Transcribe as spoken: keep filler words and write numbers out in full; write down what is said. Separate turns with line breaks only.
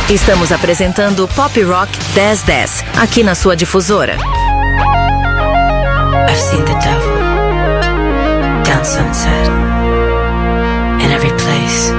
Estamos apresentando Pop Rock dez dez, aqui na sua difusora.
I've seen the devil down sunset in every place.